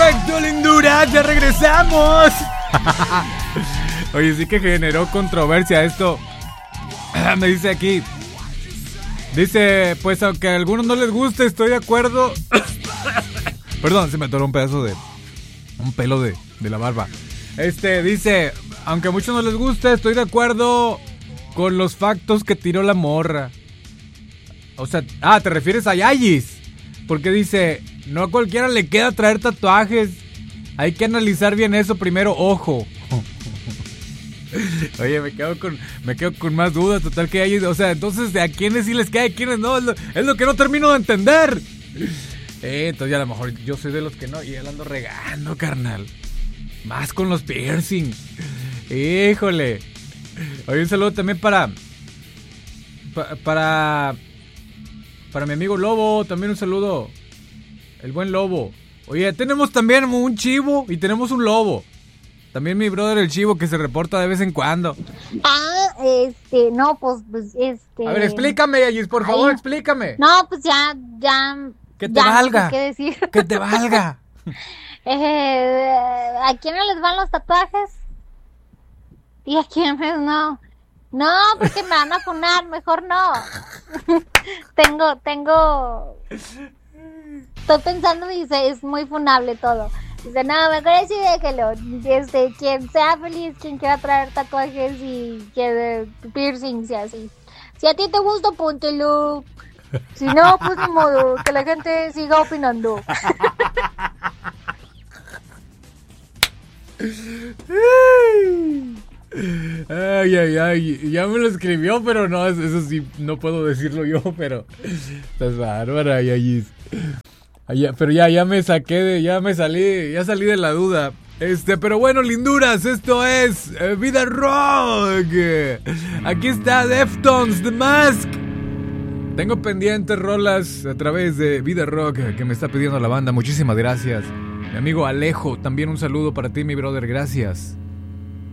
Perfecto, lindura, ya regresamos. Oye, sí que generó controversia esto. Me dice aquí. Dice, pues aunque a algunos no les guste, estoy de acuerdo. Perdón, se me atoró un pedazo de... un pelo de la barba. Dice, aunque a muchos no les guste, estoy de acuerdo con los factos que tiró la morra. O sea, te refieres a Yayis. Porque dice, no a cualquiera le queda traer tatuajes. Hay que analizar bien eso primero, ojo. Oye, me quedo con más dudas, total que hay, o sea, entonces ¿a quiénes sí les queda y a quiénes no? Es lo que no termino de entender. Entonces ya a lo mejor yo soy de los que no, y él ando regando, carnal. Más con los piercing. Híjole. Oye, un saludo también para mi amigo Lobo, también un saludo. El buen Lobo. Oye, tenemos también un chivo y tenemos un lobo. También mi brother el chivo que se reporta de vez en cuando. No, pues. A ver, explícame, Yayis, por favor, explícame. No, pues ya. Que te valga. No sé qué decir. Que te valga. ¿A quiénes les van los tatuajes? ¿Y a quiénes no? No, porque me van a funar, mejor no. Estoy pensando, dice, es muy funable todo. Dice, no, mejor así déjelo. Quien sea feliz, quien quiera traer tatuajes y quiere piercings y así. Si a ti te gusta, póntelo. Si no, pues ni modo, que la gente siga opinando. Ay, ya me lo escribió, pero no, eso sí, no puedo decirlo yo, pero estás bárbara, Yayis. Pero ya me salí de la duda. Pero bueno, linduras, esto es Vida Rock. Aquí está Deftones, The Mask. Tengo pendientes rolas a través de Vida Rock que me está pidiendo la banda. Muchísimas gracias. Mi amigo Alejo, también un saludo para ti, mi brother, gracias.